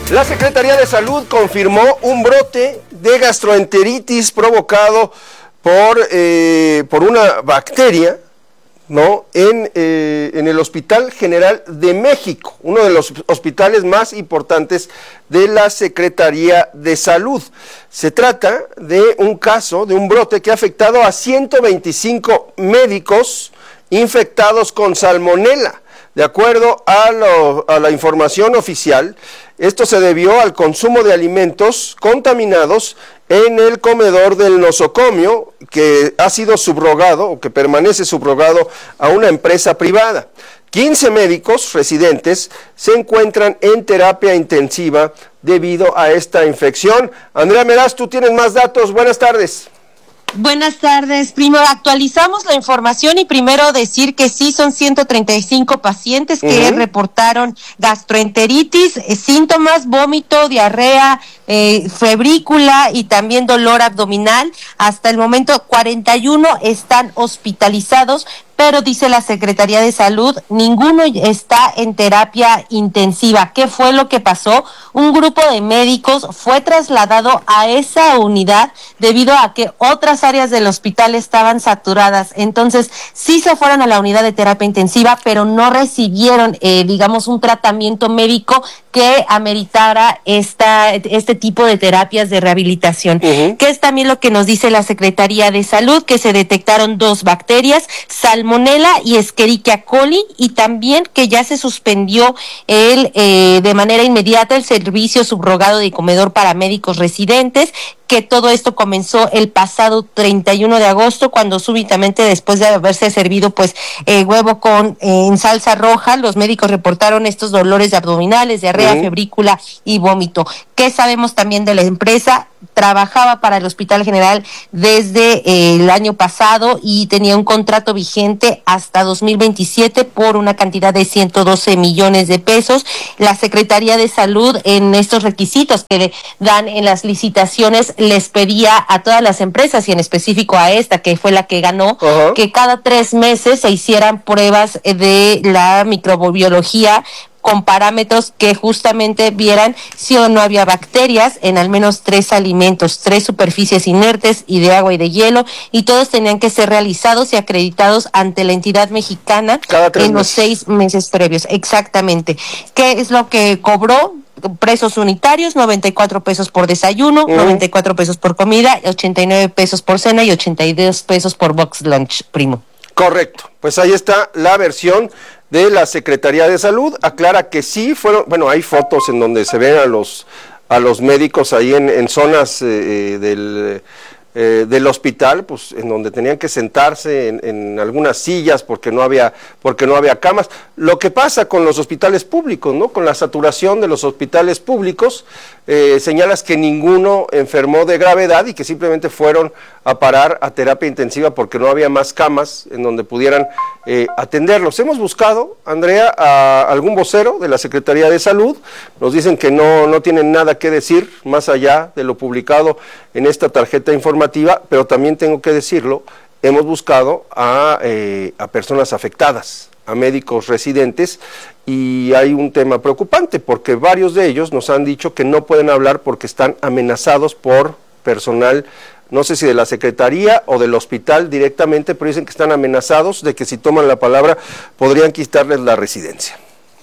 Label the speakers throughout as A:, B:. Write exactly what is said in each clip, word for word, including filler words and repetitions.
A: La Secretaría de Salud confirmó un brote de gastroenteritis provocado por, eh, por una bacteria, ¿no? En, eh, en el Hospital General de México, uno de los hospitales más importantes de la Secretaría de Salud. Se trata de un caso, de un brote que ha afectado a ciento veinticinco médicos infectados con salmonela. De acuerdo a, lo, a la información oficial, esto se debió al consumo de alimentos contaminados en el comedor del nosocomio, que ha sido subrogado o que permanece subrogado a una empresa privada. quince médicos residentes se encuentran en terapia intensiva debido a esta infección. Andrea Meraz, tú tienes más datos. Buenas tardes.
B: Buenas tardes. Primero actualizamos la información y primero decir que sí son ciento treinta y cinco pacientes que uh-huh. reportaron gastroenteritis, eh, síntomas, vómito, diarrea, eh, febrícula y también dolor abdominal. Hasta el momento cuarenta y uno están hospitalizados, pero dice la Secretaría de Salud, ninguno está en terapia intensiva. ¿Qué fue lo que pasó? Un grupo de médicos fue trasladado a esa unidad debido a que otras áreas del hospital estaban saturadas. Entonces, sí se fueron a la unidad de terapia intensiva, pero no recibieron, eh, digamos, un tratamiento médico que ameritara esta, este tipo de terapias de rehabilitación. Uh-huh. Que es también lo que nos dice la Secretaría de Salud, que se detectaron dos bacterias, Salmonella y Escherichia coli, y también que ya se suspendió el eh, de manera inmediata el servicio subrogado de comedor para médicos residentes, que todo esto comenzó el pasado treinta y uno de agosto, cuando súbitamente, después de haberse servido pues eh, huevo con eh, en salsa roja, los médicos reportaron estos dolores abdominales, diarrea, uh-huh. febrícula y vómito. ¿Qué sabemos también de la empresa? Trabajaba para el Hospital General desde eh, el año pasado y tenía un contrato vigente hasta dos mil veintisiete por una cantidad de ciento doce millones de pesos. La Secretaría de Salud, en estos requisitos que le dan en las licitaciones, les pedía a todas las empresas y en específico a esta, que fue la que ganó, uh-huh. que cada tres meses se hicieran pruebas de la microbiología con parámetros que justamente vieran si o no había bacterias en al menos tres alimentos, tres superficies inertes y de agua y de hielo, y todos tenían que ser realizados y acreditados ante la entidad mexicana en los seis meses previos. Exactamente. ¿Qué es lo que cobró? Precios unitarios, noventa y cuatro pesos por desayuno, uh-huh. noventa y cuatro pesos por comida, ochenta y nueve pesos por cena y ochenta y dos pesos por box lunch, primo.
A: Correcto, pues ahí está la versión de la Secretaría de Salud. Aclara que sí fueron, bueno, hay fotos en donde se ven a los a los médicos ahí en, en zonas eh, del eh, del hospital, pues en donde tenían que sentarse en, en algunas sillas porque no había porque no había camas. Lo que pasa con los hospitales públicos, ¿no? Con la saturación de los hospitales públicos, eh, señalas que ninguno enfermó de gravedad y que simplemente fueron a parar a terapia intensiva porque no había más camas en donde pudieran eh, atenderlos. Hemos buscado, Andrea, a algún vocero de la Secretaría de Salud. Nos dicen que no, no tienen nada que decir más allá de lo publicado en esta tarjeta informativa, pero también tengo que decirlo, hemos buscado a, eh, a personas afectadas, a médicos residentes, y hay un tema preocupante porque varios de ellos nos han dicho que no pueden hablar porque están amenazados por personal, no sé si de la Secretaría o del hospital directamente, pero dicen que están amenazados de que si toman la palabra podrían quitarles la residencia.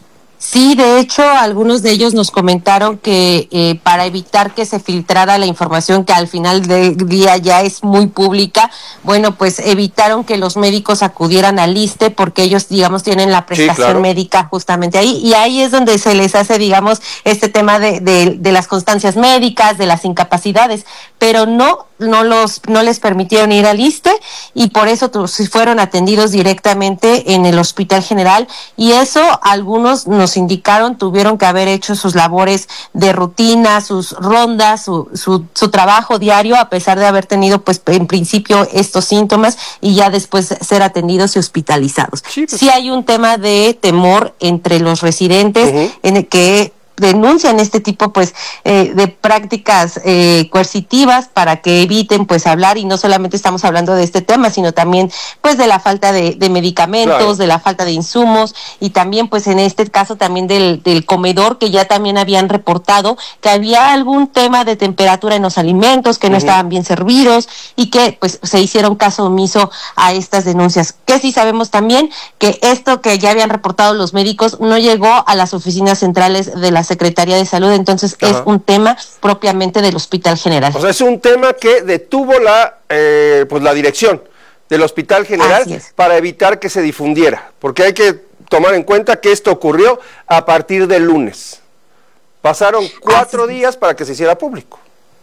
B: Sí, de hecho, algunos de ellos nos comentaron que eh, para evitar que se filtrara la información que al final del día ya es muy pública, bueno, pues evitaron que los médicos acudieran al ISSSTE porque ellos, digamos, tienen la prestación sí, claro. médica justamente ahí, y ahí es donde se les hace, digamos, este tema de, de, de las constancias médicas, de las incapacidades, pero no no los no les permitieron ir al ISSSTE y por eso fueron atendidos directamente en el Hospital General, y eso algunos nos indicaron tuvieron que haber hecho sus labores de rutina, sus rondas, su, su, su trabajo diario, a pesar de haber tenido pues en principio estos síntomas y ya después ser atendidos y hospitalizados. Sí, pues. Sí hay un tema de temor entre los residentes, uh-huh. en el que denuncian este tipo pues eh, de prácticas eh, coercitivas para que eviten pues hablar, y no solamente estamos hablando de este tema, sino también pues de la falta de, de medicamentos, claro, de la falta de insumos, y también pues en este caso también del, del comedor, que ya también habían reportado que había algún tema de temperatura en los alimentos, que no uh-huh. estaban bien servidos, y que pues se hicieron caso omiso a estas denuncias. Que sí sabemos también que esto que ya habían reportado los médicos no llegó a las oficinas centrales de la Secretaría de Salud, entonces uh-huh. es un tema propiamente del Hospital General.
A: O sea, es un tema que detuvo la eh, pues la dirección del Hospital General para evitar que se difundiera, porque hay que tomar en cuenta que esto ocurrió a partir del lunes. Pasaron cuatro Así días para que se hiciera público.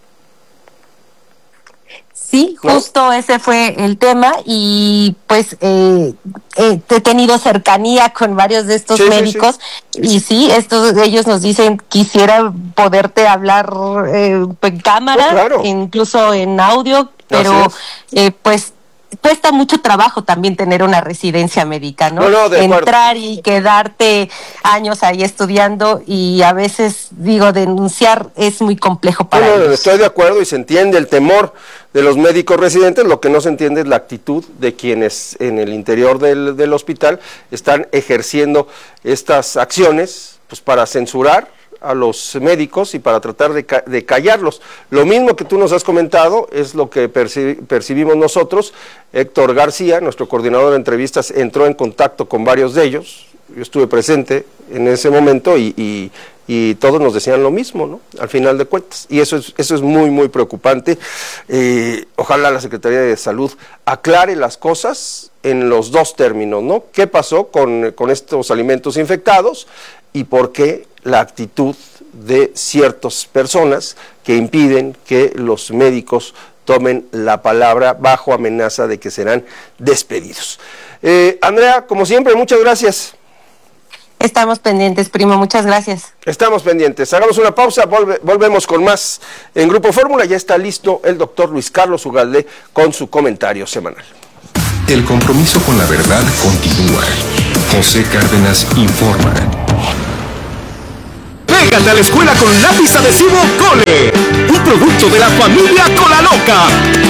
B: Sí, justo ¿no? ese fue el tema, y pues eh, eh, he tenido cercanía con varios de estos sí, médicos sí, sí. y sí, estos ellos nos dicen, quisiera poderte hablar eh, en cámara, oh, claro. incluso en audio, pero eh, pues cuesta mucho trabajo también tener una residencia médica, ¿no?
A: no, no de
B: Entrar acuerdo. Y quedarte años ahí estudiando, y a veces, digo, denunciar es muy complejo para
A: no, no,
B: ellos.
A: Estoy de acuerdo y se entiende el temor de los médicos residentes, lo que no se entiende es la actitud de quienes en el interior del, del hospital están ejerciendo estas acciones pues para censurar a los médicos y para tratar de, ca de callarlos. Lo mismo que tú nos has comentado es lo que perci percibimos nosotros. Héctor García, nuestro coordinador de entrevistas, entró en contacto con varios de ellos. Yo estuve presente en ese momento y, y, y todos nos decían lo mismo, ¿no? Al final de cuentas. Y eso es, eso es muy, muy preocupante. Eh, ojalá la Secretaría de Salud aclare las cosas en los dos términos, ¿no? ¿Qué pasó con, con estos alimentos infectados y por qué la actitud de ciertas personas que impiden que los médicos tomen la palabra bajo amenaza de que serán despedidos? Eh, Andrea, como siempre, muchas gracias.
B: Estamos pendientes, primo, muchas gracias.
A: Estamos pendientes. Hagamos una pausa, volve, volvemos con más en Grupo Fórmula. Ya está listo el doctor Luis Carlos Ugalde con su comentario semanal.
C: El compromiso con la verdad continúa. José Cárdenas informa.
D: Pégate a la escuela con lápiz adhesivo Cole, un producto de la familia Cola Loca.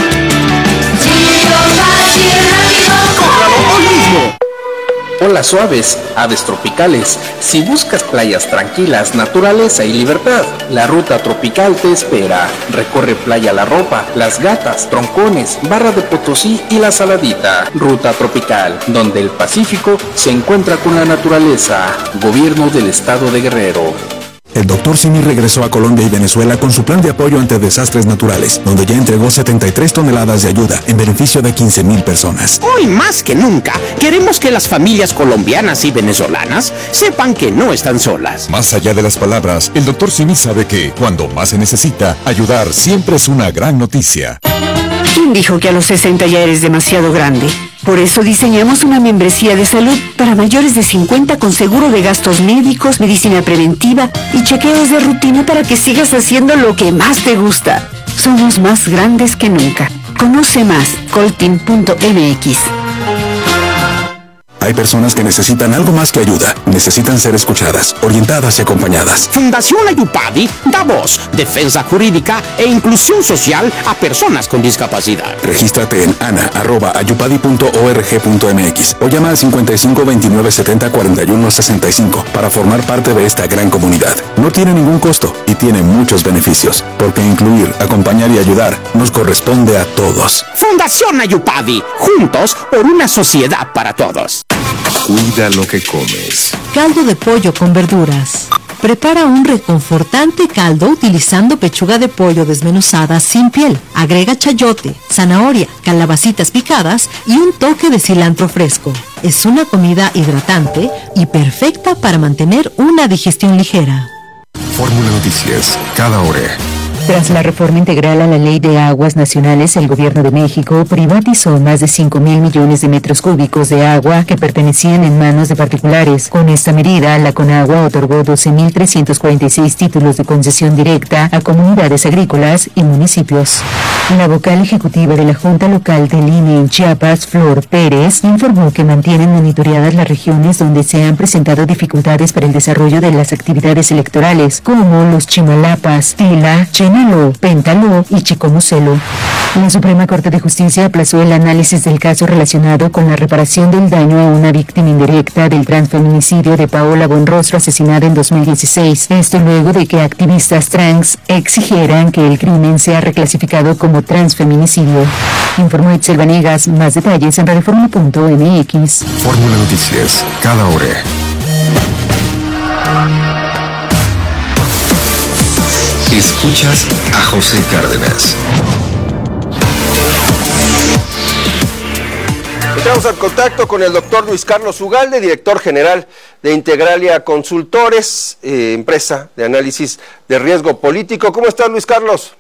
D: ¡Cómpralo hoy mismo!
E: Olas suaves, aves tropicales. Si buscas playas tranquilas, naturaleza y libertad, la ruta tropical te espera. Recorre Playa La Ropa, Las Gatas, Troncones, Barra de Potosí y La Saladita. Ruta tropical, donde el Pacífico se encuentra con la naturaleza. Gobierno del Estado de Guerrero.
F: El doctor Simi regresó a Colombia y Venezuela con su plan de apoyo ante desastres naturales, donde ya entregó setenta y tres toneladas de ayuda en beneficio de quince mil personas.
G: Hoy más que nunca, queremos que las familias colombianas y venezolanas sepan que no están solas.
H: Más allá de las palabras, el doctor Simi sabe que, cuando más se necesita, ayudar siempre es una gran noticia.
I: ¿Quién dijo que a los sesenta ya eres demasiado grande? Por eso diseñamos una membresía de salud para mayores de cincuenta con seguro de gastos médicos, medicina preventiva y chequeos de rutina para que sigas haciendo lo que más te gusta. Somos más grandes que nunca. Conoce más, coltin punto m x.
F: Hay personas que necesitan algo más que ayuda. Necesitan ser escuchadas, orientadas y acompañadas.
G: Fundación Ayupadi da voz, defensa jurídica e inclusión social a personas con discapacidad.
F: Regístrate en ana arroba ayupadi punto org punto m x o llama al cincuenta y cinco veintinueve setenta cuarenta y uno sesenta y cinco para formar parte de esta gran comunidad. No tiene ningún costo y tiene muchos beneficios, porque incluir, acompañar y ayudar nos corresponde a todos.
G: Fundación Ayupadi, juntos por una sociedad para todos.
C: Cuida lo que comes.
J: Caldo de pollo con verduras. Prepara un reconfortante caldo utilizando pechuga de pollo desmenuzada sin piel. Agrega chayote, zanahoria, calabacitas picadas y un toque de cilantro fresco. Es una comida hidratante y perfecta para mantener una digestión ligera.
C: Fórmula Noticias, cada hora.
K: Tras la reforma integral a la Ley de Aguas Nacionales, el Gobierno de México privatizó más de cinco mil millones de metros cúbicos de agua que pertenecían en manos de particulares. Con esta medida, la Conagua otorgó doce mil trescientos cuarenta y seis títulos de concesión directa a comunidades agrícolas y municipios. La vocal ejecutiva de la Junta Local del I N E en Chiapas, Flor Pérez, informó que mantienen monitoreadas las regiones donde se han presentado dificultades para el desarrollo de las actividades electorales, como los Chimalapas, Tila, Chenaló, Pentaló y Chicomucelo. La Suprema Corte de Justicia aplazó el análisis del caso relacionado con la reparación del daño a una víctima indirecta del transfeminicidio de Paola Bonrostro, asesinada en dos mil dieciséis. Esto luego de que activistas trans exigieran que el crimen sea reclasificado como transfeminicidio. Informó Itzel Vanegas. Más detalles en radioforma punto m x.
C: Fórmula Noticias, cada hora. Escuchas a José Cárdenas.
A: Entramos al contacto con el doctor Luis Carlos Ugalde, director general de Integralia Consultores, eh, empresa de análisis de riesgo político. ¿Cómo estás, Luis Carlos?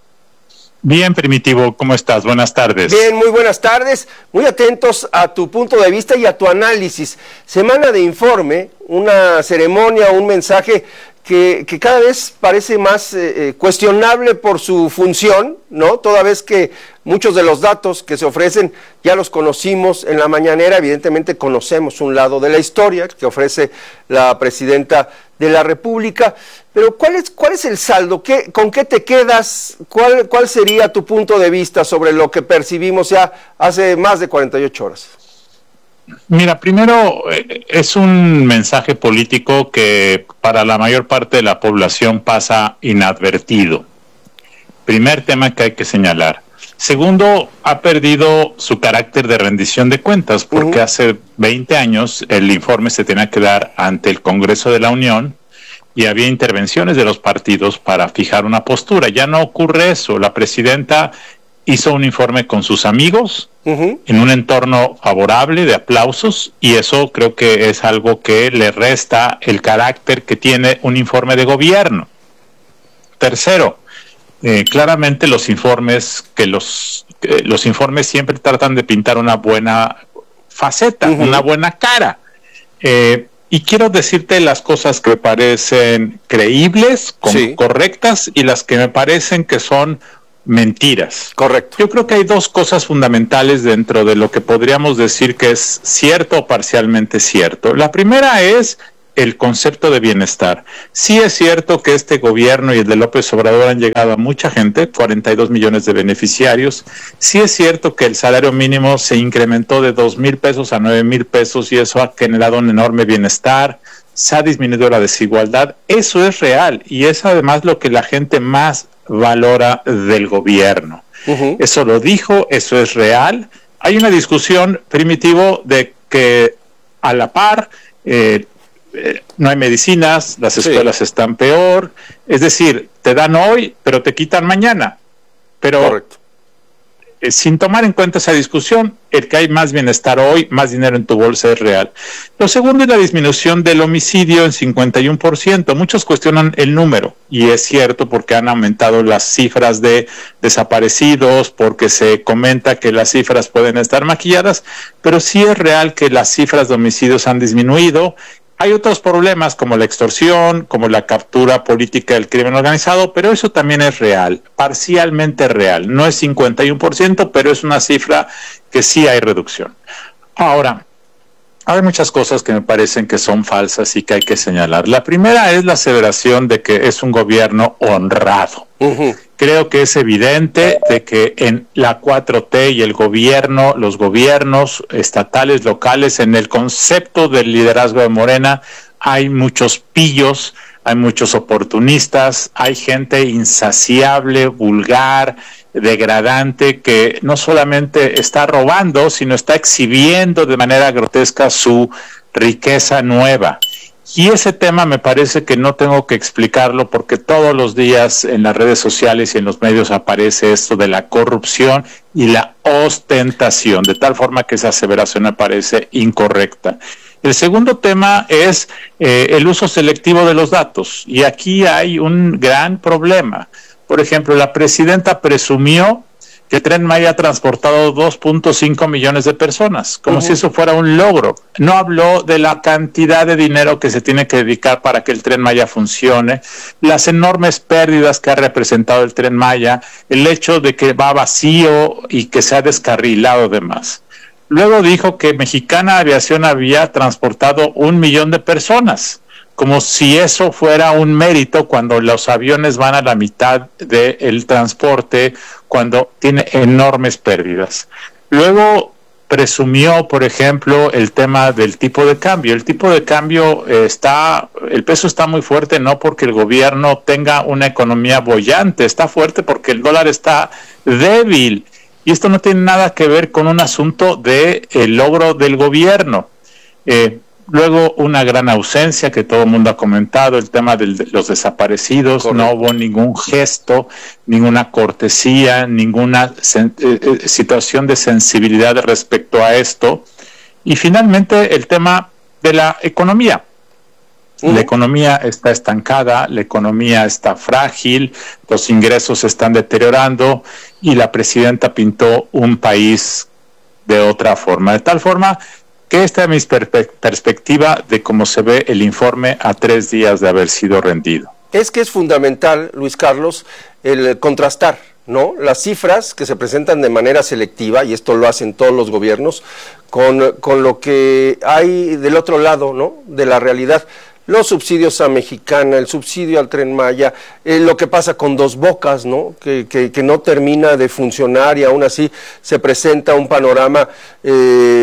L: Bien, Primitivo, ¿cómo estás? Buenas tardes.
A: Bien, muy buenas tardes. Muy atentos a tu punto de vista y a tu análisis. Semana de informe, una ceremonia, un mensaje que, que cada vez parece más eh, cuestionable por su función, ¿no? Toda vez que muchos de los datos que se ofrecen ya los conocimos en la mañanera. Evidentemente conocemos un lado de la historia que ofrece la presidenta de la República, pero ¿cuál es, cuál es el saldo? ¿Qué, ¿Con qué te quedas? ¿Cuál, ¿Cuál sería tu punto de vista sobre lo que percibimos ya hace más de cuarenta y ocho horas?
L: Mira, primero eh, es un mensaje político que para la mayor parte de la población pasa inadvertido. Primer tema que hay que señalar. Segundo, ha perdido su carácter de rendición de cuentas, porque uh-huh. hace veinte años el informe se tenía que dar ante el Congreso de la Unión y había intervenciones de los partidos para fijar una postura. Ya no ocurre eso. La presidenta hizo un informe con sus amigos uh-huh. en un entorno favorable de aplausos, y eso creo que es algo que le resta el carácter que tiene un informe de gobierno. Tercero, Eh, claramente los informes que los eh, los informes siempre tratan de pintar una buena faceta, uh-huh. una buena cara, eh, y quiero decirte las cosas que me parecen creíbles, con, sí. correctas, y las que me parecen que son mentiras.
A: Correcto.
L: Yo creo que hay dos cosas fundamentales dentro de lo que podríamos decir que es cierto o parcialmente cierto. La primera es el concepto de bienestar. Sí es cierto que este gobierno y el de López Obrador han llegado a mucha gente, cuarenta y dos millones de beneficiarios. Sí es cierto que el salario mínimo se incrementó de dos mil pesos a nueve mil pesos y eso ha generado un enorme bienestar. Se ha disminuido la desigualdad. Eso es real y es además lo que la gente más valora del gobierno. Uh-huh. Eso lo dijo, eso es real. Hay una discusión, Primitivo, de que a la par eh, Eh, no hay medicinas, las escuelas sí. están peor, es decir, te dan hoy, pero te quitan mañana. Pero eh, sin tomar en cuenta esa discusión, el que hay más bienestar hoy, más dinero en tu bolsa es real. Lo segundo es la disminución del homicidio en cincuenta y uno por ciento. Muchos cuestionan el número, y es cierto porque han aumentado las cifras de desaparecidos, porque se comenta que las cifras pueden estar maquilladas, pero sí es real que las cifras de homicidios han disminuido. Hay otros problemas como la extorsión, como la captura política del crimen organizado, pero eso también es real, parcialmente real. No es cincuenta y uno por ciento, pero es una cifra que sí hay reducción. Ahora, hay muchas cosas que me parecen que son falsas y que hay que señalar. La primera es la aseveración de que es un gobierno honrado. Uh-huh. Creo que es evidente de que en la cuatro T y el gobierno, los gobiernos estatales, locales, en el concepto del liderazgo de Morena, hay muchos pillos, hay muchos oportunistas, hay gente insaciable, vulgar, degradante, que no solamente está robando, sino está exhibiendo de manera grotesca su riqueza nueva. Y ese tema me parece que no tengo que explicarlo porque todos los días en las redes sociales y en los medios aparece esto de la corrupción y la ostentación, de tal forma que esa aseveración me parece incorrecta. El segundo tema es eh, el uso selectivo de los datos, y aquí hay un gran problema. Por ejemplo, la presidenta presumió que el Tren Maya ha transportado dos punto cinco millones de personas, como uh-huh. si eso fuera un logro. No habló de la cantidad de dinero que se tiene que dedicar para que el Tren Maya funcione, las enormes pérdidas que ha representado el Tren Maya, el hecho de que va vacío y que se ha descarrilado de más. Luego dijo que Mexicana Aviación había transportado un millón de personas, como si eso fuera un mérito cuando los aviones van a la mitad del transporte, cuando tiene enormes pérdidas. Luego presumió, por ejemplo, el tema del tipo de cambio. El tipo de cambio eh, está, el peso está muy fuerte, no porque el gobierno tenga una economía boyante, está fuerte porque el dólar está débil. Y esto no tiene nada que ver con un asunto de el logro del gobierno. Eh, Luego, una gran ausencia que todo el mundo ha comentado, el tema de los desaparecidos. Correcto. No hubo ningún gesto, ninguna cortesía, ninguna sen- eh, situación de sensibilidad respecto a esto. Y finalmente, el tema de la economía. Uh-huh. La economía está estancada, la economía está frágil, los ingresos se están deteriorando y la presidenta pintó un país de otra forma, de tal forma que esta es mi perspe- perspectiva de cómo se ve el informe a tres días de haber sido rendido.
A: Es que es fundamental, Luis Carlos, el contrastar, ¿no?, las cifras que se presentan de manera selectiva, y esto lo hacen todos los gobiernos, con, con lo que hay del otro lado, ¿no?, de la realidad. Los subsidios a Mexicana, el subsidio al Tren Maya, eh, lo que pasa con Dos Bocas, ¿no?, que, que, que no termina de funcionar y aún así se presenta un panorama eh,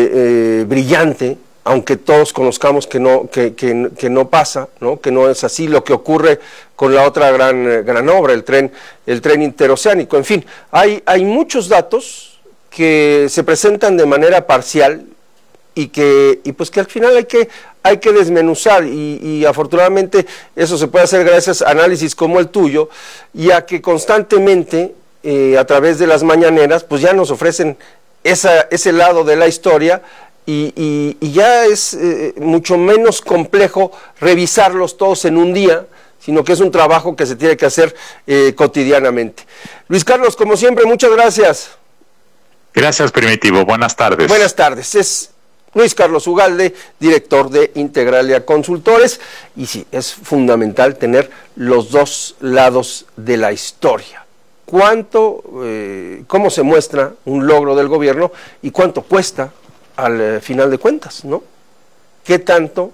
A: eh, brillante, aunque todos conozcamos que no, que, que, que no pasa, ¿no?, que no es así. Lo que ocurre con la otra gran, gran obra, el tren, el tren interoceánico. En fin, hay, hay muchos datos que se presentan de manera parcial y que y pues que al final hay que hay que desmenuzar y, y afortunadamente eso se puede hacer gracias a análisis como el tuyo y a que constantemente eh, a través de las mañaneras pues ya nos ofrecen esa, ese lado de la historia y, y, y ya es eh, mucho menos complejo revisarlos todos en un día, sino que es un trabajo que se tiene que hacer eh, cotidianamente. Luis Carlos, como siempre, muchas gracias.
L: Gracias, Primitivo. Buenas tardes.
A: Buenas tardes. Es Luis Carlos Ugalde, director de Integralia Consultores, y sí, es fundamental tener los dos lados de la historia. Cuánto, eh, cómo se muestra un logro del gobierno y cuánto cuesta al eh, final de cuentas, ¿no? ¿Qué tanto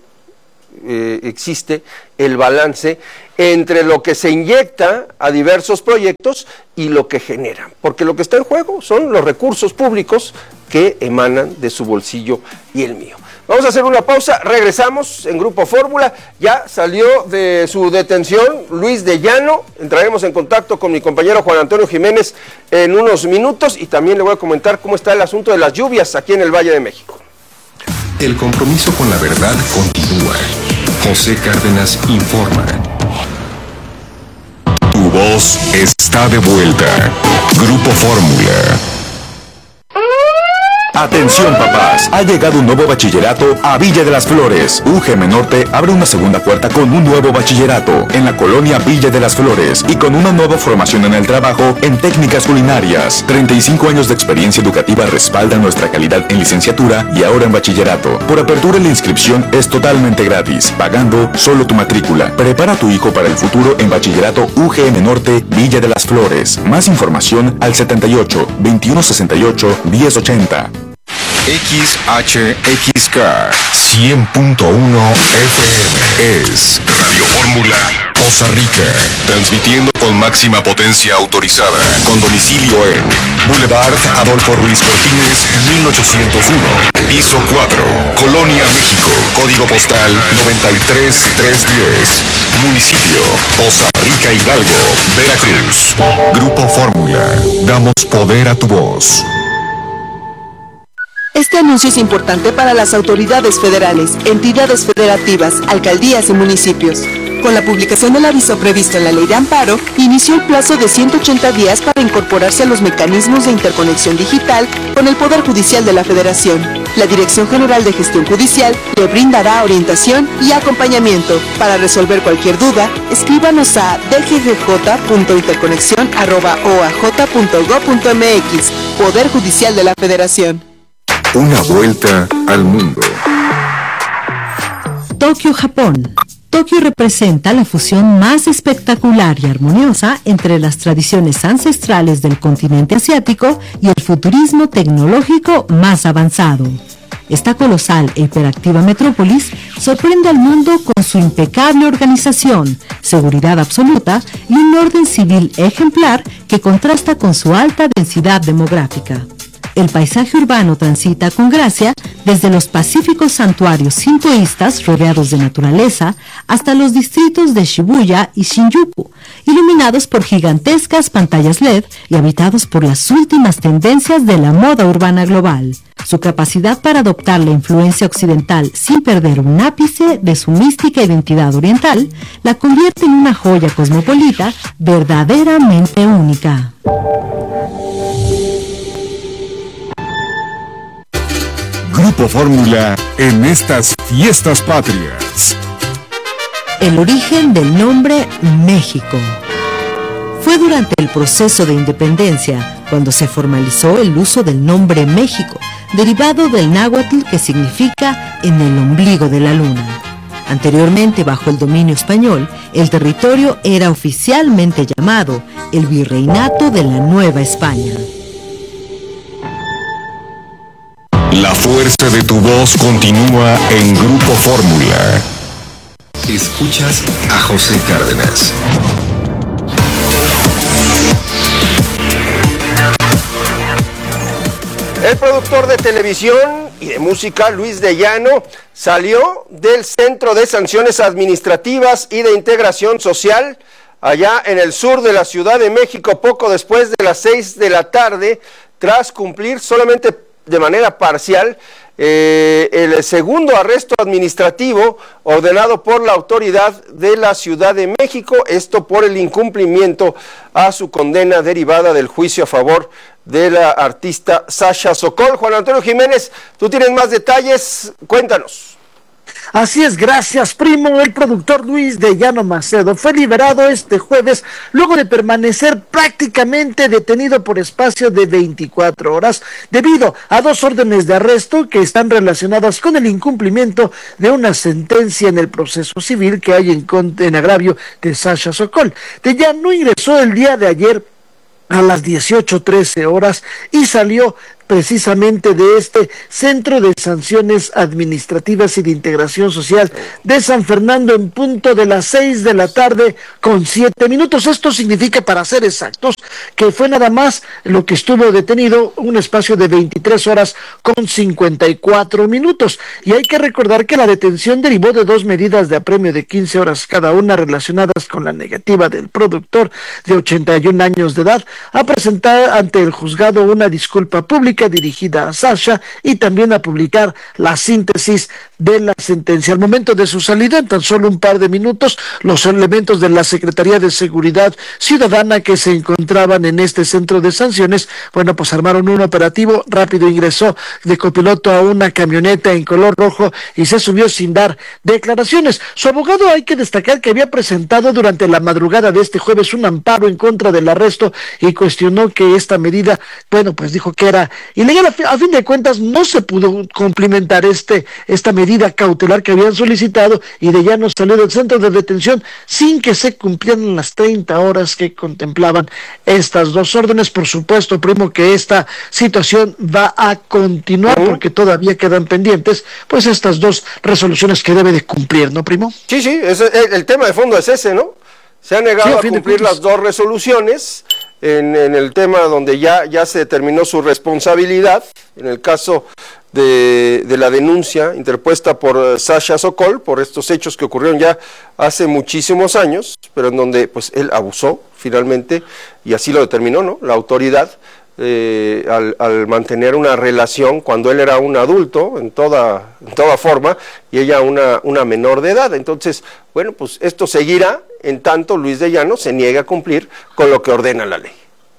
A: eh, existe el balance entre lo que se inyecta a diversos proyectos y lo que generan? Porque lo que está en juego son los recursos públicos que emanan de su bolsillo y el mío. Vamos a hacer una pausa, regresamos en Grupo Fórmula. Ya salió de su detención Luis de Llano, entraremos en contacto con mi compañero Juan Antonio Jiménez en unos minutos y también le voy a comentar cómo está el asunto de las lluvias aquí en el Valle de México.
C: El compromiso con la verdad continúa. José Cárdenas informa. Tu voz está de vuelta. Grupo Fórmula.
F: Atención papás, ha llegado un nuevo bachillerato a Villa de las Flores. U G M Norte abre una segunda puerta con un nuevo bachillerato en la colonia Villa de las Flores y con una nueva formación en el trabajo en técnicas culinarias. treinta y cinco años de experiencia educativa respaldan nuestra calidad en licenciatura y ahora en bachillerato. Por apertura la inscripción es totalmente gratis, pagando solo tu matrícula. Prepara a tu hijo para el futuro en bachillerato U G M Norte Villa de las Flores. Más información al setenta y ocho, veintiuno sesenta y ocho, diez ochenta.
C: X H X K cien punto uno F M es Radio Fórmula Costa Rica, transmitiendo con máxima potencia autorizada, con domicilio en Boulevard Adolfo Ruiz Cortines, mil ochocientos uno, piso cuatro, Colonia, México, código postal noventa y tres mil trescientos diez, municipio Costa Rica, Hidalgo, Veracruz. Grupo Fórmula, damos poder a tu voz.
M: Este anuncio es importante para las autoridades federales, entidades federativas, alcaldías y municipios. Con la publicación del aviso previsto en la Ley de Amparo, inició el plazo de ciento ochenta días para incorporarse a los mecanismos de interconexión digital con el Poder Judicial de la Federación. La Dirección General de Gestión Judicial le brindará orientación y acompañamiento. Para resolver cualquier duda, escríbanos a d g g j punto interconexión arroba o a j punto gob punto m x. Poder Judicial de la Federación.
C: Una vuelta al mundo.
J: Tokio, Japón. Tokio representa la fusión más espectacular y armoniosa entre las tradiciones ancestrales del continente asiático y el futurismo tecnológico más avanzado. Esta colosal e hiperactiva metrópolis sorprende al mundo con su impecable organización, seguridad absoluta y un orden civil ejemplar que contrasta con su alta densidad demográfica. El paisaje urbano transita con gracia desde los pacíficos santuarios sintoístas rodeados de naturaleza hasta los distritos de Shibuya y Shinjuku, iluminados por gigantescas pantallas L E D y habitados por las últimas tendencias de la moda urbana global. Su capacidad para adoptar la influencia occidental sin perder un ápice de su mística identidad oriental la convierte en una joya cosmopolita verdaderamente única.
H: Grupo Fórmula en estas fiestas patrias.
J: El origen del nombre México. Fue durante el proceso de independencia cuando se formalizó el uso del nombre México, derivado del náhuatl que significa en el ombligo de la luna. Anteriormente, bajo el dominio español, el territorio era oficialmente llamado el Virreinato de la Nueva España.
C: La fuerza de tu voz continúa en Grupo Fórmula. Escuchas a José Cárdenas.
A: El productor de televisión y de música, Luis de Llano, salió del Centro de Sanciones Administrativas y de Integración Social, allá en el sur de la Ciudad de México, poco después de las seis de la tarde, tras cumplir solamente de manera parcial eh, el segundo arresto administrativo ordenado por la autoridad de la Ciudad de México, esto por el incumplimiento a su condena derivada del juicio a favor de la artista Sasha Sokol. Juan Antonio Jiménez, tú tienes más detalles, cuéntanos.
N: Así es, gracias, primo. El productor Luis de Llano Macedo fue liberado este jueves luego de permanecer prácticamente detenido por espacio de veinticuatro horas debido a dos órdenes de arresto que están relacionadas con el incumplimiento de una sentencia en el proceso civil que hay en, en agravio de Sasha Sokol. De Llano ingresó el día de ayer a las dieciocho trece horas y salió precisamente de este Centro de Sanciones Administrativas y de Integración Social de San Fernando en punto de las seis de la tarde con siete minutos. Esto significa, para ser exactos, que fue nada más lo que estuvo detenido un espacio de veintitrés horas con cincuenta y cuatro minutos. Y hay que recordar que la detención derivó de dos medidas de apremio de quince horas cada una relacionadas con la negativa del productor de ochenta y un años de edad a presentar ante el juzgado una disculpa pública dirigida a Sasha y también a publicar la síntesis de la sentencia. Al momento de su salida, en tan solo un par de minutos, los elementos de la Secretaría de Seguridad Ciudadana que se encontraban en este centro de sanciones, bueno, pues armaron un operativo, rápido ingresó de copiloto a una camioneta en color rojo y se subió sin dar declaraciones. Su abogado, hay que destacar que había presentado durante la madrugada de este jueves un amparo en contra del arresto y cuestionó que esta medida, bueno, pues dijo que era ilegal. A fin, a fin de cuentas no se pudo cumplimentar este esta medida cautelar que habían solicitado y de Llano salió del centro de detención sin que se cumplieran las treinta horas que contemplaban estas dos órdenes. Por supuesto, primo, que esta situación va a continuar porque todavía quedan pendientes pues estas dos resoluciones que debe de cumplir, ¿no, primo?
A: Sí, sí, ese, el, el tema de fondo es ese, ¿no? Se ha negado sí, a, a cumplir las dos resoluciones en, en el tema donde ya, ya se determinó su responsabilidad, en el caso de, de la denuncia interpuesta por Sasha Sokol, por estos hechos que ocurrieron ya hace muchísimos años, pero en donde pues él abusó finalmente, y así lo determinó, ¿no?, la autoridad, eh, al, al mantener una relación cuando él era un adulto en toda, en toda forma, y ella una, una menor de edad. Entonces, bueno, pues esto seguirá en tanto Luis de Llano se niega a cumplir con lo que ordena la ley.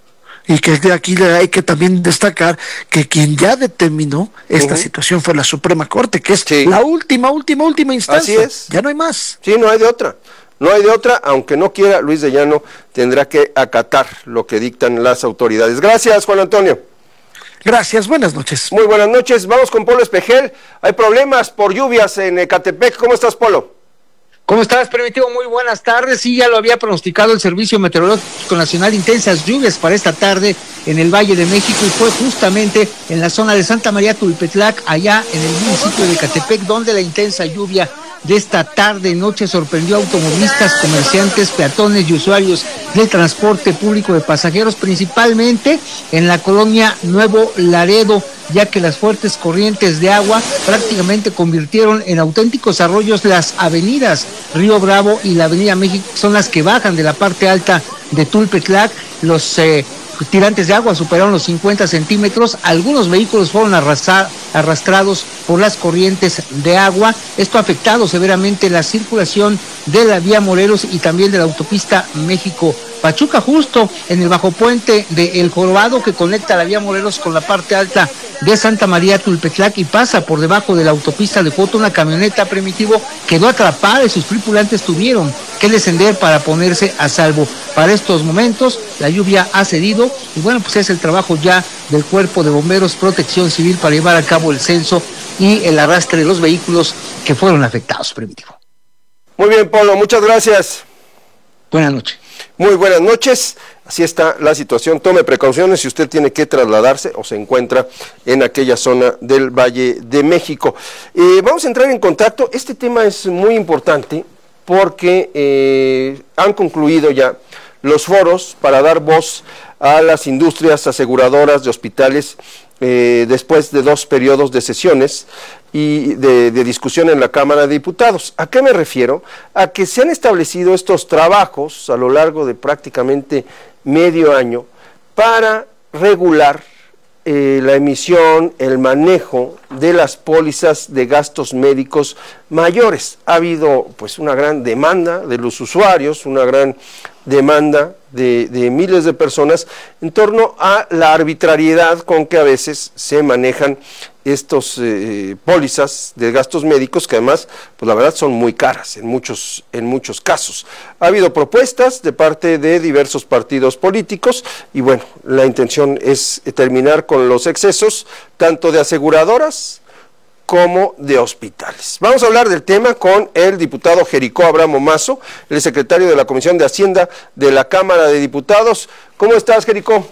N: Y que de aquí hay que también destacar que quien ya determinó esta uh-huh. situación fue la Suprema Corte, que es sí. la última, última, última instancia.
A: Así es.
N: Ya no hay más.
A: Sí, no hay de otra. No hay de otra, aunque no quiera, Luis de Llano tendrá que acatar lo que dictan las autoridades. Gracias, Juan Antonio.
N: Gracias, buenas noches.
A: Muy buenas noches. Vamos con Polo Espejel. Hay problemas por lluvias en Ecatepec. ¿Cómo estás, Polo?
O: ¿Cómo estás, Primitivo? Muy buenas tardes. Sí, ya lo había pronosticado el Servicio Meteorológico Nacional, intensas lluvias para esta tarde en el Valle de México, y fue justamente en la zona de Santa María Tulpetlac, allá en el municipio de Ecatepec, donde la intensa lluvia de esta tarde y noche sorprendió a automovilistas, comerciantes, peatones y usuarios del transporte público de pasajeros, principalmente en la colonia Nuevo Laredo, ya que las fuertes corrientes de agua prácticamente convirtieron en auténticos arroyos las avenidas Río Bravo y la avenida México, son las que bajan de la parte alta de Tulpetlac. Los eh, tirantes de agua superaron los cincuenta centímetros, algunos vehículos fueron arrastra- arrastrados por las corrientes de agua. Esto ha afectado severamente la circulación de la vía Morelos y también de la autopista México-Pachuca, justo en el bajo puente de El Jorobado, que conecta la vía Morelos con la parte alta de Santa María Tulpetlac y pasa por debajo de la autopista de Joto. Una camioneta, Primitivo, quedó atrapada y sus tripulantes tuvieron que descender para ponerse a salvo. Para estos momentos la lluvia ha cedido y bueno, pues es el trabajo ya del Cuerpo de Bomberos, Protección Civil, para llevar a cabo el censo y el arrastre de los vehículos que fueron afectados, Primitivo.
A: Muy bien, Polo, muchas gracias.
O: Buenas noches.
A: Muy buenas noches. Así está la situación. Tome precauciones si usted tiene que trasladarse o se encuentra en aquella zona del Valle de México. Eh, vamos a entrar en contacto. Este tema es muy importante porque eh, han concluido ya los foros para dar voz a las industrias aseguradoras de hospitales eh, después de dos periodos de sesiones y de, de discusión en la Cámara de Diputados. ¿A qué me refiero? A que se han establecido estos trabajos a lo largo de prácticamente medio año para regular eh, la emisión, el manejo de las pólizas de gastos médicos mayores. Ha habido pues una gran demanda de los usuarios, una gran demanda de, de miles de personas en torno a la arbitrariedad con que a veces se manejan estos eh, pólizas de gastos médicos, que además, pues la verdad son muy caras en muchos, en muchos casos. Ha habido propuestas de parte de diversos partidos políticos y bueno, la intención es terminar con los excesos tanto de aseguradoras como de hospitales. Vamos a hablar del tema con el diputado Jericó Abramo Mazo, el secretario de la Comisión de Hacienda de la Cámara de Diputados. ¿Cómo estás, Jericó?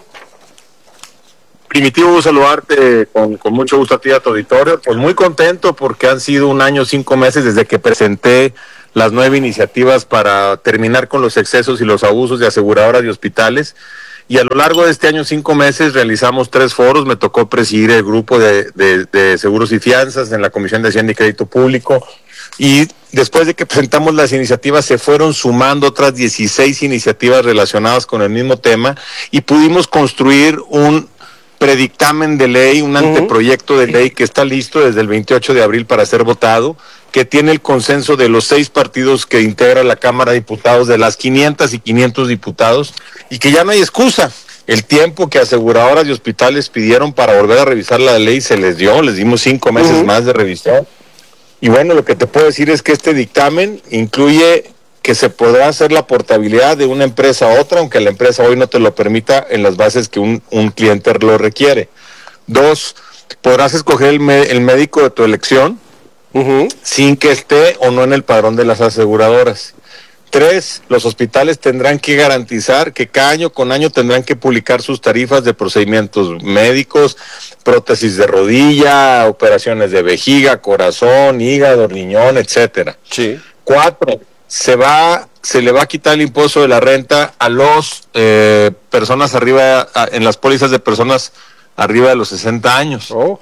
P: Primitivo, saludarte con, con mucho gusto a ti y a tu auditorio. Pues muy contento porque han sido un año, cinco meses desde que presenté las nueve iniciativas para terminar con los excesos y los abusos de aseguradoras y hospitales. Y a lo largo de este año, cinco meses, realizamos tres foros. Me tocó presidir el grupo de, de, de seguros y fianzas en la Comisión de Hacienda y Crédito Público. Y después de que presentamos las iniciativas, se fueron sumando otras dieciséis iniciativas relacionadas con el mismo tema y pudimos construir un predictamen de ley, un anteproyecto de ley que está listo desde el veintiocho de abril para ser votado, que tiene el consenso de los seis partidos que integra la Cámara de Diputados, de las quinientas y quinientos diputados, y que ya no hay excusa. El tiempo que aseguradoras y hospitales pidieron para volver a revisar la ley se les dio, les dimos cinco meses uh-huh. más de revisión. Y bueno, lo que te puedo decir es que este dictamen incluye que se podrá hacer la portabilidad de una empresa a otra, aunque la empresa hoy no te lo permita en las bases que un, un cliente lo requiere. Dos, podrás escoger el, me, el médico de tu elección uh-huh. sin que esté o no en el padrón de las aseguradoras. Tres, los hospitales tendrán que garantizar que cada año con año tendrán que publicar sus tarifas de procedimientos médicos, prótesis de rodilla, operaciones de vejiga, corazón, hígado, riñón, etcétera.
A: Sí.
P: Cuatro, se va, se le va a quitar el impuesto de la renta a los eh, personas arriba, a, en las pólizas de personas arriba de los sesenta años.
A: Oh.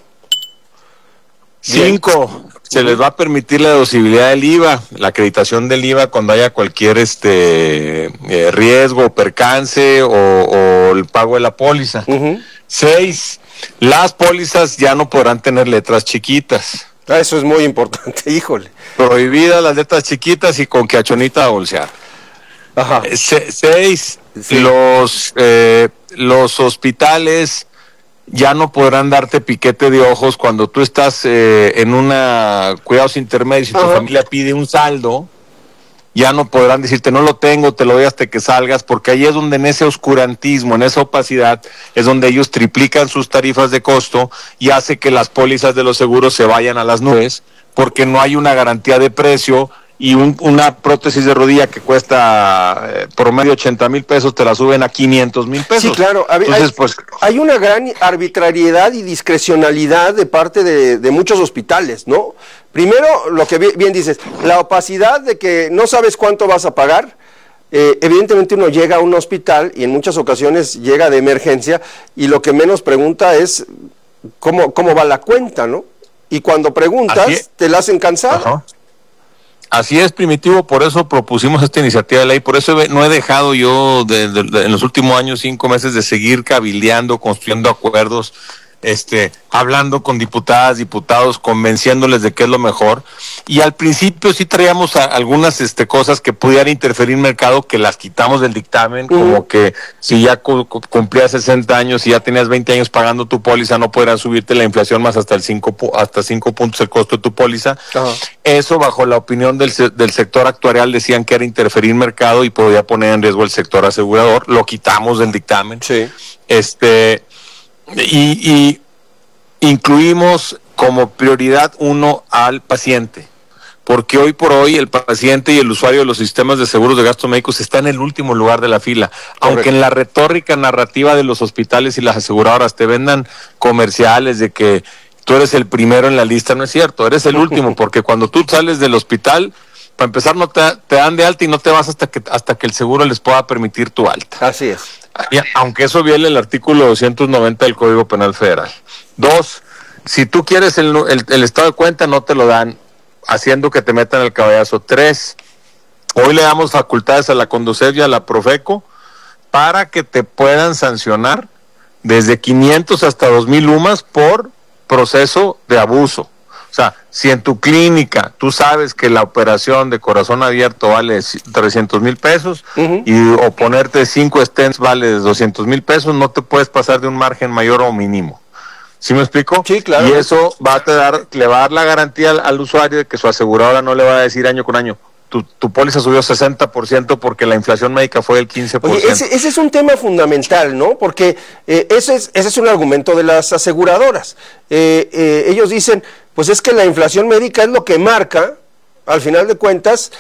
P: Cinco, se uh-huh. les va a permitir la deducibilidad del I V A, la acreditación del I V A cuando haya cualquier este eh, riesgo, percance o, o el pago de la póliza. Uh-huh. Seis, las pólizas ya no podrán tener letras chiquitas.
A: Ah, eso es muy importante, híjole.
P: Prohibidas las letras chiquitas y con cachonita a bolsear.
A: Ajá.
P: Se, seis, sí. los eh, los hospitales ya no podrán darte piquete de ojos cuando tú estás eh, en una cuidados intermedios y tu
A: Ajá.
P: familia pide un saldo. Ya no podrán decirte, no lo tengo, te lo doy hasta que salgas, porque ahí es donde en ese oscurantismo, en esa opacidad, es donde ellos triplican sus tarifas de costo y hace que las pólizas de los seguros se vayan a las nubes, porque no hay una garantía de precio y un, una prótesis de rodilla que cuesta eh, promedio ochenta mil pesos, te la suben a quinientos mil pesos.
A: Sí, claro. Hay,
P: Entonces,
A: hay,
P: pues,
A: hay una gran arbitrariedad y discrecionalidad de parte de, de muchos hospitales, ¿no? Primero, lo que bien, bien dices, la opacidad de que no sabes cuánto vas a pagar. Eh, evidentemente uno llega a un hospital y en muchas ocasiones llega de emergencia y lo que menos pregunta es cómo, cómo va la cuenta, ¿no? Y cuando preguntas, te la hacen cansar.
P: Ajá. Así es, Primitivo, por eso propusimos esta iniciativa de ley, por eso no he dejado yo de, de, de, en los últimos años, cinco meses, de seguir cabildeando, construyendo acuerdos, este, hablando con diputadas, diputados, convenciéndoles de que es lo mejor. Y al principio sí traíamos a, algunas este, cosas que pudieran interferir en el mercado, que las quitamos del dictamen, uh-huh. como que si ya cu- cumplías sesenta años y ya tenías veinte años pagando tu póliza, no podrán subirte la inflación más hasta el cinco, hasta cinco puntos el costo de tu póliza. Uh-huh. Eso, bajo la opinión del, del sector actuarial, decían que era interferir en el mercado y podía poner en riesgo el sector asegurador. Lo quitamos del dictamen.
A: Sí.
P: Este... Y, y incluimos como prioridad uno al paciente, porque hoy por hoy el paciente y el usuario de los sistemas de seguros de gastos médicos está en el último lugar de la fila. Correcto. Aunque en la retórica narrativa de los hospitales y las aseguradoras te vendan comerciales de que tú eres el primero en la lista, no es cierto, eres el último, porque cuando tú sales del hospital, para empezar no te, te dan de alta y no te vas hasta que, hasta que el seguro les pueda permitir tu alta.
A: Así es.
P: Aunque eso viole el artículo doscientos noventa del Código Penal Federal. Dos, si tú quieres el, el, el estado de cuenta, no te lo dan, haciendo que te metan el caballazo. Tres, hoy le damos facultades a la Conducef y a la Profeco para que te puedan sancionar desde quinientos hasta dos mil U M A S por proceso de abuso. O sea, si en tu clínica tú sabes que la operación de corazón abierto vale trescientos mil pesos uh-huh. y o ponerte cinco stents vale doscientos mil pesos, no te puedes pasar de un margen mayor o mínimo. ¿Sí me explico?
A: Sí, claro.
P: Y eso va a te dar, le va a dar la garantía al, al usuario de que su aseguradora no le va a decir año con año, tu, tu póliza subió sesenta por ciento porque la inflación médica fue del quince por ciento.
A: Oye, ese, ese es un tema fundamental, ¿no? Porque eh, ese, es, ese es un argumento de las aseguradoras. Eh, eh, ellos dicen, pues es que la inflación médica es lo que marca, al final de cuentas,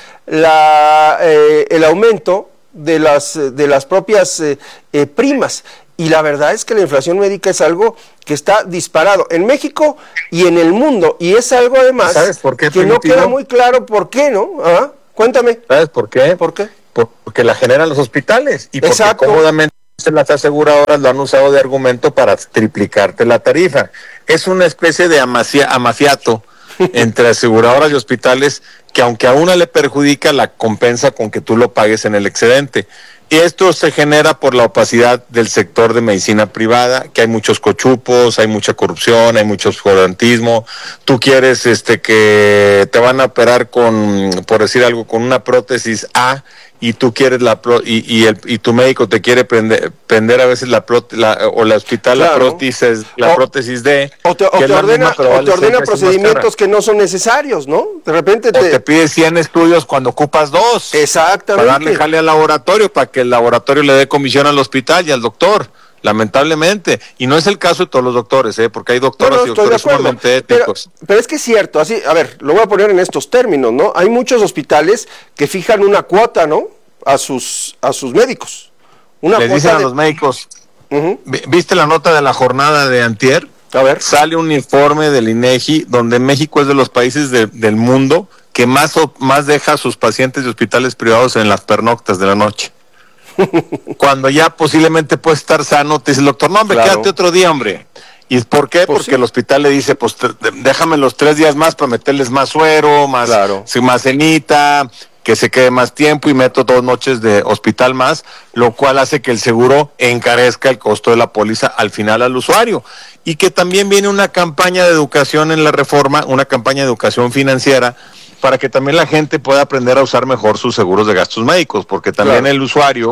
A: la, eh, el aumento de las, de las propias eh, eh, primas. Y la verdad es que la inflación médica es algo que está disparado en México y en el mundo. Y es algo, además,
P: ¿sabes por qué,
A: que
P: Primitivo?
A: No queda muy claro por qué, ¿no? ¿Ah? Cuéntame.
P: ¿Sabes por qué?
A: ¿Por qué?
P: Porque la generan los hospitales y porque
A: Exacto.
P: cómodamente las aseguradoras lo han usado de argumento para triplicarte la tarifa. Es una especie de amacia, amaciato entre aseguradoras y hospitales que, aunque a una le perjudica, la compensa con que tú lo pagues en el excedente. Y esto se genera por la opacidad del sector de medicina privada, que hay muchos cochupos, hay mucha corrupción, hay mucho oscurantismo. Tú quieres este que te van a operar con, por decir algo, con una prótesis A, y tú quieres la pro, y, y el y tu médico te quiere prender, prender a veces la, pro, la o la hospital claro. la prótesis la o, prótesis D
A: o te, o te ordena, misma, o te ordena procedimientos que no son necesarios, ¿no? De repente te,
P: o te pide cien estudios cuando ocupas dos.
A: Exactamente.
P: Para darle jale al laboratorio, para que el laboratorio le dé comisión al hospital y al doctor. Lamentablemente, y no es el caso de todos los doctores, ¿eh? Porque hay doctores no, no, y doctores sumamente éticos.
A: Pero, pero es que es cierto, así, a ver, lo voy a poner en estos términos, ¿no? Hay muchos hospitales que fijan una cuota, ¿no? A sus a sus médicos. Una
P: Les
A: cuota
P: dicen
A: de...
P: a los médicos, uh-huh. ¿viste la nota de la jornada de antier?
A: A ver.
P: Sale un informe del INEGI donde México es de los países de, del mundo que más, más deja a sus pacientes de hospitales privados en las pernoctas de la noche. Cuando ya posiblemente puede estar sano, te dice el doctor, no hombre, claro. quédate otro día, hombre. ¿Y por qué? Pues Porque sí. el hospital le dice, pues te, déjame los tres días más para meterles más suero, más,
A: claro.
P: más cenita, que se quede más tiempo y meto dos noches de hospital más, lo cual hace que el seguro encarezca el costo de la póliza al final al usuario. Y que también viene una campaña de educación en la reforma, una campaña de educación financiera, para que también la gente pueda aprender a usar mejor sus seguros de gastos médicos, porque también claro. el usuario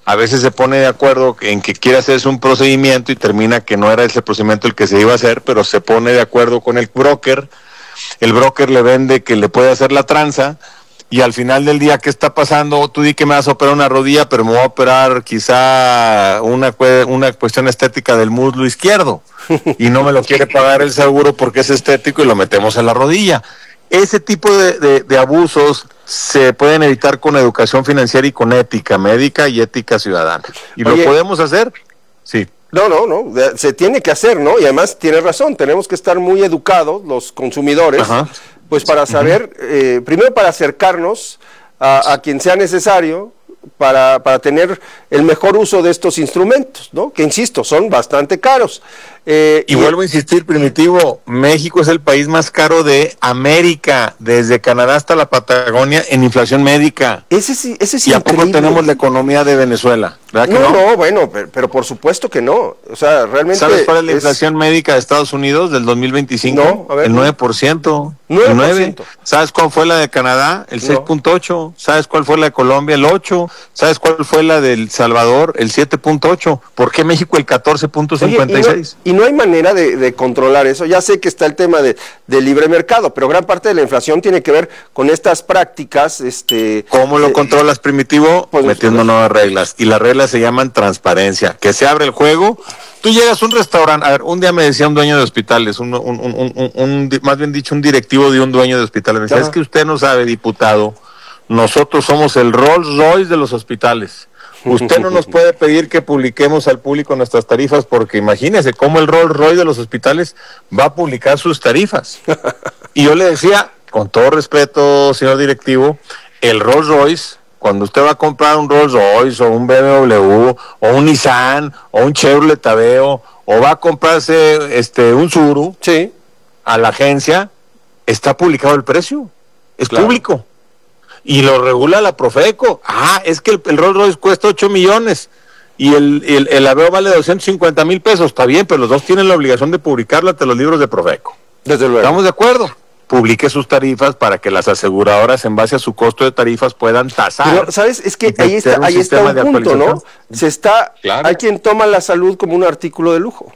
P: a veces se pone de acuerdo en que quiere hacerse un procedimiento y termina que no era ese procedimiento el que se iba a hacer, pero se pone de acuerdo con el broker, el broker le vende que le puede hacer la tranza, y al final del día, ¿qué está pasando? Tú di que me vas a operar una rodilla, pero me voy a operar quizá una, una cuestión estética del muslo izquierdo, y no me lo quiere pagar el seguro porque es estético y lo metemos en la rodilla. Ese tipo de, de, de abusos se pueden evitar con educación financiera y con ética médica y ética ciudadana. ¿Y Oye, lo podemos hacer? Sí.
A: No, no, no, se tiene que hacer, ¿no? Y además tiene razón, tenemos que estar muy educados, los consumidores, Ajá. pues para saber, uh-huh. eh, primero para acercarnos a, a quien sea necesario, para, para tener el mejor uso de estos instrumentos, ¿no? Que insisto, son bastante caros.
P: Eh, y, y vuelvo a insistir, Primitivo, México es el país más caro de América, desde Canadá hasta la Patagonia, en inflación médica.
A: Ese sí, ese sí.
P: ¿Y a poco tenemos la economía de Venezuela?
A: No, no, no, bueno, pero, pero por supuesto que no. O sea, realmente.
P: ¿Sabes cuál es la es... inflación médica de Estados Unidos del dos mil veinticinco?
A: No, a ver.
P: El nueve por ciento.
A: nueve por ciento.
P: ¿Sabes cuál fue la de Canadá? El no. seis punto ocho. ¿Sabes cuál fue la de Colombia? El ocho. ¿Sabes cuál fue la de El Salvador? El siete punto ocho. ¿Por qué México el catorce punto cincuenta y seis?
A: Y no hay manera de, de controlar eso. Ya sé que está el tema de, de libre mercado, pero gran parte de la inflación tiene que ver con estas prácticas. Este,
P: ¿Cómo lo
A: eh,
P: controlas, Primitivo? Pues, metiendo pues, nuevas reglas. Y las reglas se llaman transparencia. Que se abre el juego. Tú llegas a un restaurante. A ver, un día me decía un dueño de hospitales, un, un, un, un, un más bien dicho, un directivo de un dueño de hospitales. Me decía, es que usted no sabe, diputado, nosotros somos el Rolls Royce de los hospitales. Usted no nos puede pedir que publiquemos al público nuestras tarifas, porque imagínese cómo el Rolls Royce de los hospitales va a publicar sus tarifas. Y yo le decía, con todo respeto, señor directivo, el Rolls Royce, cuando usted va a comprar un Rolls Royce o un B M W o un Nissan o un Chevrolet Aveo o va a comprarse este un Tsuru,
A: sí,
P: a la agencia, está publicado el precio, es claro. público. Y lo regula la Profeco. Ah, es que el, el Rolls Royce cuesta ocho millones y el, el, el Aveo vale doscientos cincuenta mil pesos. Está bien, pero los dos tienen la obligación de publicarla ante los libros de Profeco.
A: Desde luego.
P: ¿Estamos de acuerdo? Publique sus tarifas para que las aseguradoras, en base a su costo de tarifas, puedan tasar.
A: Pero, ¿sabes? Es que ahí está, ahí está un punto, ¿no? Se está, claro. Hay quien toma la salud como un artículo de lujo.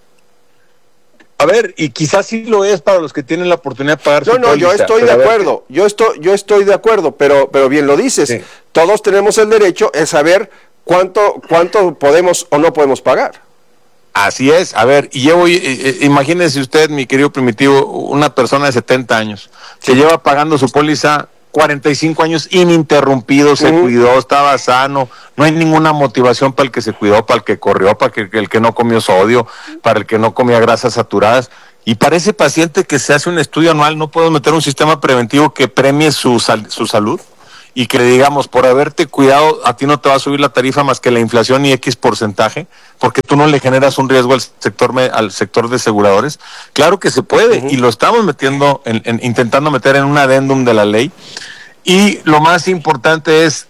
P: A ver, y quizás sí lo es para los que tienen la oportunidad de pagar
A: no,
P: su
A: No, no, yo estoy de acuerdo, que... yo estoy, yo estoy de acuerdo, pero, pero bien lo dices, sí. Todos tenemos el derecho de saber cuánto, cuánto podemos o no podemos pagar.
P: Así es, a ver, y llevo, imagínese usted, mi querido Primitivo, una persona de setenta años, que lleva pagando su póliza cuarenta y cinco años ininterrumpido, se uh-huh. cuidó, estaba sano, no hay ninguna motivación para el que se cuidó, para el que corrió, para el que, el que no comió sodio, para el que no comía grasas saturadas. Y para ese paciente que se hace un estudio anual, ¿no puedo meter un sistema preventivo que premie su, sal, su salud? Y que le digamos, por haberte cuidado, a ti no te va a subir la tarifa más que la inflación y X porcentaje, porque tú no le generas un riesgo al sector al sector de aseguradores. Claro que se puede, uh-huh. y lo estamos metiendo, en, en, intentando meter en un adendum de la ley. Y lo más importante es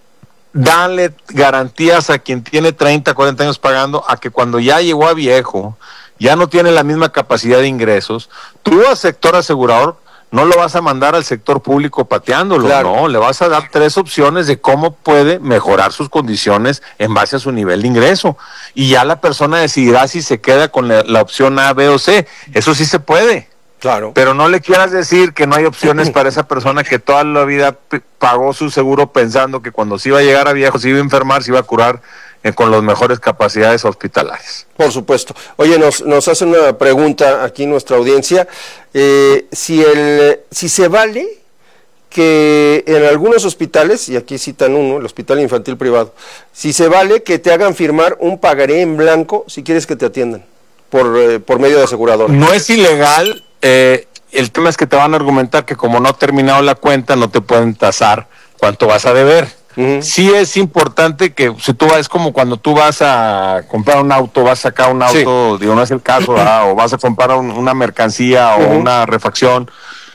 P: darle garantías a quien tiene treinta, cuarenta años pagando, a que cuando ya llegó a viejo, ya no tiene la misma capacidad de ingresos, tú al sector asegurador no lo vas a mandar al sector público pateándolo, claro. No, le vas a dar tres opciones de cómo puede mejorar sus condiciones en base a su nivel de ingreso. Y ya la persona decidirá si se queda con la, la opción A, B o C. Eso sí se puede.
A: Claro.
P: Pero no le quieras decir que no hay opciones para esa persona que toda la vida p- pagó su seguro pensando que cuando se iba a llegar a viejo, se iba a enfermar, se iba a curar eh, con las mejores capacidades hospitalarias.
A: Por supuesto. Oye, nos, nos hace una pregunta aquí nuestra audiencia. Eh, si, el, si se vale que en algunos hospitales, y aquí citan uno, el Hospital Infantil Privado, si se vale que te hagan firmar un pagaré en blanco si quieres que te atiendan por, eh, por medio de aseguradora.
P: No es ilegal. Eh, el tema es que te van a argumentar que como no ha terminado la cuenta, no te pueden tasar cuánto vas a deber. Uh-huh. Sí es importante que si tú vas, es como cuando tú vas a comprar un auto, vas a sacar un auto, sí. digo, no es el caso, ¿verdad? O vas a comprar un, una mercancía o uh-huh. una refacción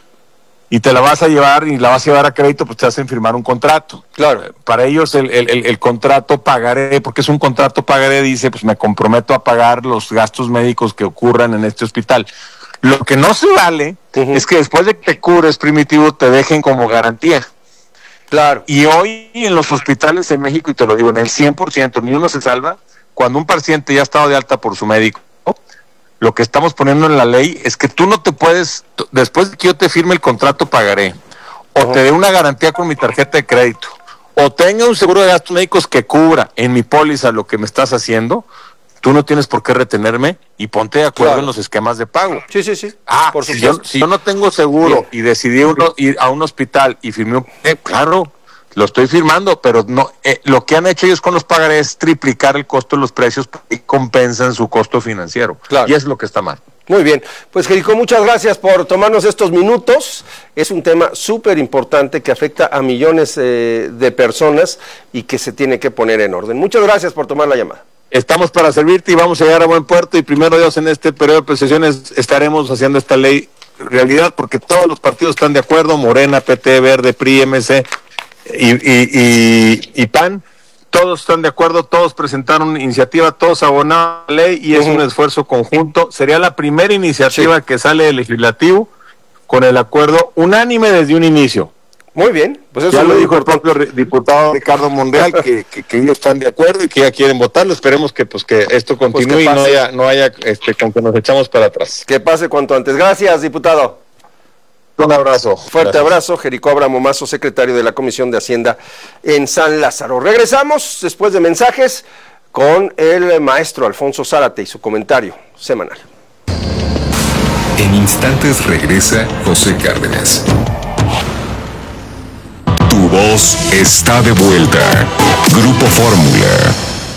P: y te la vas a llevar y la vas a llevar a crédito, pues te hacen firmar un contrato.
A: Claro.
P: Para ellos el, el, el, el contrato pagaré, porque es un contrato pagaré, dice, pues me comprometo a pagar los gastos médicos que ocurran en este hospital. Lo que no se vale uh-huh. es que después de que te cures, Primitivo, te dejen como garantía.
A: Claro.
P: Y hoy en los hospitales en México, y te lo digo, en el cien por ciento, ni uno se salva. Cuando un paciente ya ha estado de alta por su médico, lo que estamos poniendo en la ley es que tú no te puedes, después de que yo te firme el contrato pagaré, o uh-huh. te dé una garantía con mi tarjeta de crédito, o tenga un seguro de gastos médicos que cubra en mi póliza lo que me estás haciendo, tú no tienes por qué retenerme y ponte de acuerdo claro. en los esquemas de pago.
A: Sí, sí, sí.
P: Ah, por si, yo, si yo no tengo seguro Bien. y decidí uno, ir a un hospital y firmé un... Eh, claro, lo estoy firmando, pero no eh, lo que han hecho ellos con los pagarés es triplicar el costo de los precios y compensan su costo financiero. Claro. Y es lo que está mal.
A: Muy bien, pues Jericó, muchas gracias por tomarnos estos minutos. Es un tema súper importante que afecta a millones eh, de personas y que se tiene que poner en orden. Muchas gracias por tomar la llamada.
P: Estamos para servirte y vamos a llegar a buen puerto, y primero Dios, en este periodo de sesiones estaremos haciendo esta ley realidad, porque todos los partidos están de acuerdo, Morena, P T, Verde, P R I, M C y, y, y, y P A N, todos están de acuerdo, todos presentaron iniciativa, todos abonaron la ley y es uh-huh. un esfuerzo conjunto. Sería la primera iniciativa sí. que sale del legislativo con el acuerdo unánime desde un inicio.
A: Muy bien, pues eso
P: ya lo dijo el propio diputado Ricardo Monreal, que, que, que ellos están de acuerdo y que ya quieren votarlo. Esperemos que pues que esto continúe pues que y no haya, no haya este, con que nos echamos para atrás.
A: Que pase cuanto antes. Gracias, diputado.
P: Un abrazo.
A: Fuerte Gracias. abrazo, Jericó Abramo Mazo, secretario de la Comisión de Hacienda en San Lázaro. Regresamos después de mensajes con el maestro Alfonso Zárate y su comentario semanal.
C: En instantes regresa José Cárdenas. Tu voz está de vuelta. Grupo Fórmula.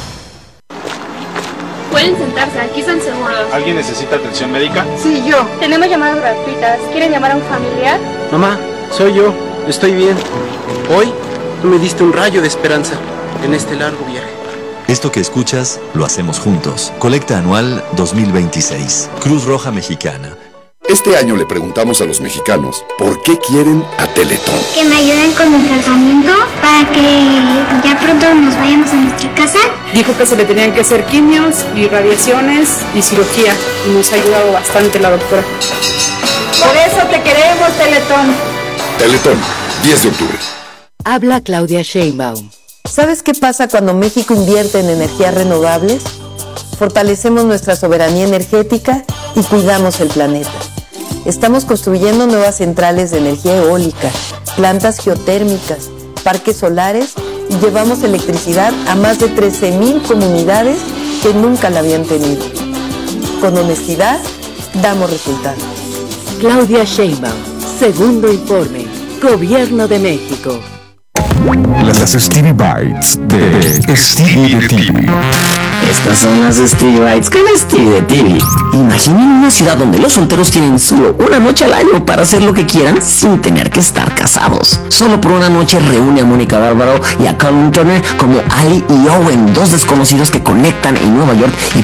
Q: Pueden sentarse, aquí están seguros.
R: ¿Alguien necesita atención médica?
Q: Sí, yo. Tenemos llamadas gratuitas. ¿Quieren llamar a un familiar?
S: Mamá, soy yo. Estoy bien. Hoy tú me diste un rayo de esperanza en este largo viaje.
T: Esto que escuchas lo hacemos juntos. Colecta anual dos mil veintiséis. Cruz Roja Mexicana.
U: Este año le preguntamos a los mexicanos por qué quieren a Teletón.
V: Que me ayuden con el tratamiento para que ya pronto nos vayamos a nuestra casa.
W: Dijo que se le tenían que hacer quimios y radiaciones y cirugía y nos ha ayudado bastante la doctora. Por eso te queremos, Teletón.
U: Teletón, diez de octubre.
X: Habla Claudia Sheinbaum. ¿Sabes qué pasa cuando México invierte en energías renovables? Fortalecemos nuestra soberanía energética y cuidamos el planeta. Estamos construyendo nuevas centrales de energía eólica, plantas geotérmicas, parques solares y llevamos electricidad a más de trece mil comunidades que nunca la habían tenido. Con honestidad, damos resultados. Claudia Sheinbaum, segundo informe, Gobierno de México.
C: Las Stevie Bites de Stevie de T V.
Y: Estas son las Stevie Bites con Stevie de T V. Imaginen una ciudad donde los solteros tienen solo una noche al año para hacer lo que quieran sin tener que estar casados. Solo por una noche reúne a Mónica Bárbaro y a Colin Turner como Ali y Owen, dos desconocidos que conectan en Nueva York y